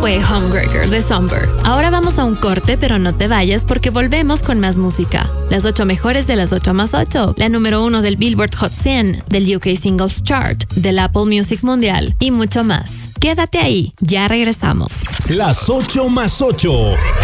fue Homebreaker de Somber. Ahora vamos a un corte, pero no te vayas porque volvemos con más música. Las 8 mejores de las 8 más 8, la número 1 del Billboard Hot 100, del UK Singles Chart, del Apple Music Mundial y mucho más. Quédate ahí, ya regresamos. Las 8 más 8.